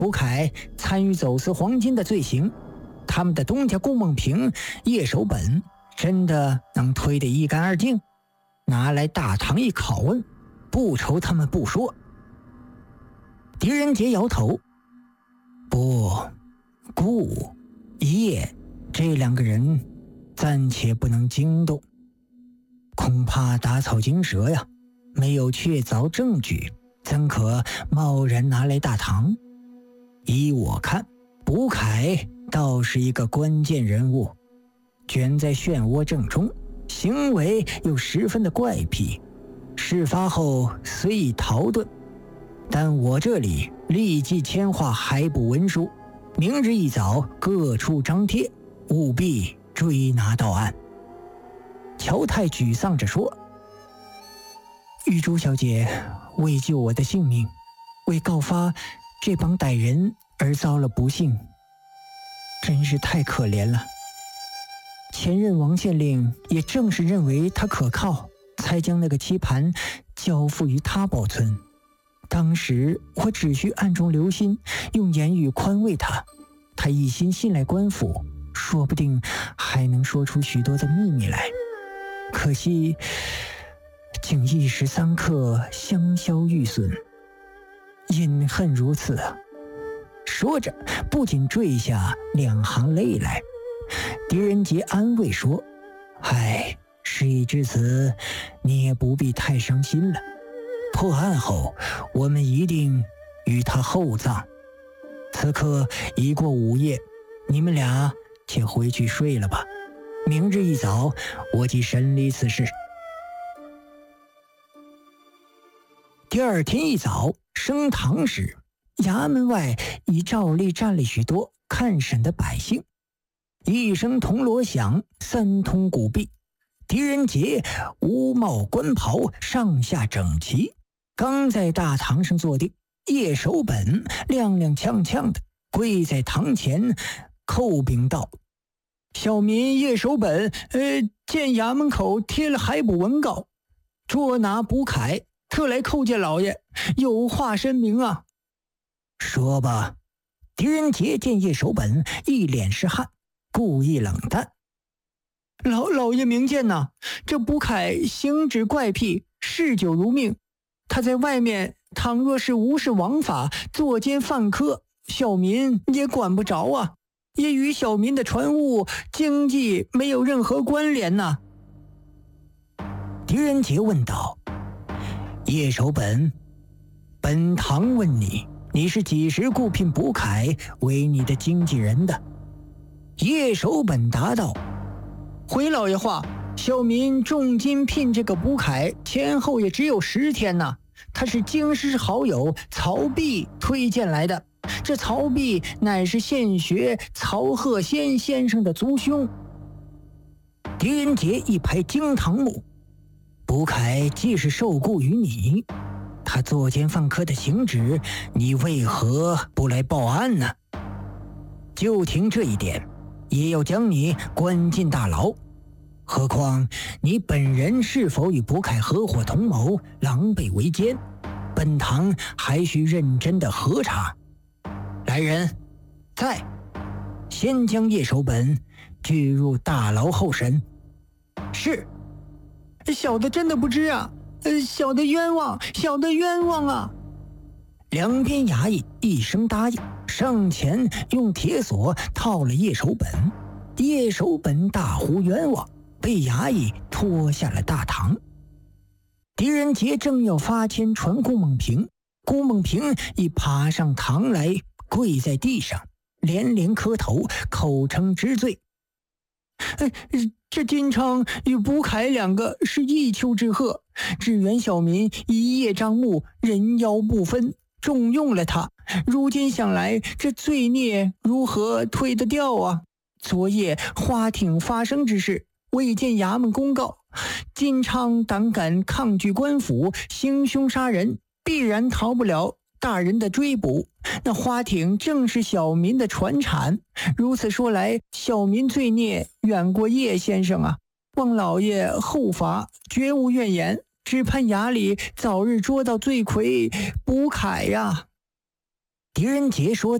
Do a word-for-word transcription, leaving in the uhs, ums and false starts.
卜凯参与走私黄金的罪行，他们的东家顾梦平、叶守本真的能推得一干二净？拿来大堂一拷问，不愁他们不说。狄仁杰摇头，不，顾、叶这两个人暂且不能惊动，恐怕打草惊蛇呀，没有确凿证据，怎可贸然拿来大堂？依我看，卜凯倒是一个关键人物，卷在漩涡正中，行为又十分的怪癖。事发后虽已逃遁，但我这里立即签划海捕文书，明日一早各处张贴，务必追拿到案。乔太沮丧着说，玉珠小姐为救我的性命，为告发这帮歹人而遭了不幸，真是太可怜了。前任王县令也正是认为他可靠，才将那个棋盘交付于他保存。当时我只需暗中留心，用言语宽慰他，他一心信赖官府，说不定还能说出许多的秘密来。可惜竟一时三刻香消玉损，隐恨如此啊！说着不仅坠下两行泪来。狄仁杰安慰说，唉，事已至此，你也不必太伤心了。破案后我们一定与他厚葬。此刻已过午夜，你们俩且回去睡了吧，明日一早我即审理此事。第二天一早升堂时，衙门外已照例站了许多看审的百姓。一声铜锣响，三通鼓壁，狄仁杰乌帽官袍，上下整齐，刚在大堂上坐定，叶守本踉踉跄跄的跪在堂前叩禀道，小民叶守本呃，见衙门口贴了海捕文告，捉拿卜凯，特来叩见老爷，有话申明啊。说吧。狄仁杰见叶守本一脸是汗，故意冷淡，老老爷明鉴呐，这卜凯行止怪癖，嗜酒如命，他在外面倘若是无视王法，作奸犯科，小民也管不着啊，也与小民的船务经济没有任何关联呐。狄仁杰问道，叶守本，本堂问你，你是几时雇聘卜凯为你的经纪人的？叶守本答道，回老爷话，小民重金聘这个卜凯，前后也只有十天呢。他是京师好友曹弼推荐来的，这曹弼乃是现学曹鹤仙先生的族兄。狄仁杰一拍惊堂木，卜凯既是受雇于你，他作奸犯科的行止，你为何不来报案呢？就凭这一点，也要将你关进大牢。何况你本人是否与卜凯合伙同谋，狼狈为奸，本堂还需认真的核查。来人，在，先将叶守本拘入大牢候审。是。小的真的不知啊，呃，小的冤枉，小的冤枉啊！两边衙役一声答应，上前用铁锁套了叶守本。叶守本大呼冤枉，被衙役拖下了大堂。狄仁杰正要发签传顾梦平，顾梦平已爬上堂来，跪在地上，连连磕头，口称知罪。哎，这金昌与卜凯两个是一丘之貉，只缘小民一叶障目，人妖不分，重用了他。如今想来，这罪孽如何推得掉啊？昨夜花町发生之事，未见衙门公告，金昌胆敢抗拒官府，行凶杀人，必然逃不了大人的追捕。那花町正是小民的传产，如此说来，小民罪孽远过叶先生啊！望老爷后罚，绝无怨言，只盼衙里早日捉到罪魁卜凯呀！ 狄仁杰说。